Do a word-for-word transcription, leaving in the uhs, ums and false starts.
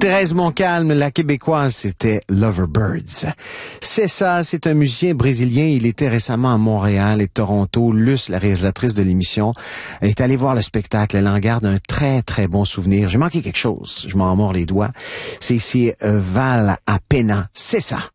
Thérèse Montcalm, la québécoise, c'était Loverbirds. C'est ça, c'est un musicien brésilien. Il était récemment à Montréal et Toronto. Luce, la réalisatrice de l'émission, est allée voir le spectacle. Elle en garde un très, très bon souvenir. J'ai manqué quelque chose. Je m'en mords les doigts. C'est ici euh, Val à Pena. C'est ça.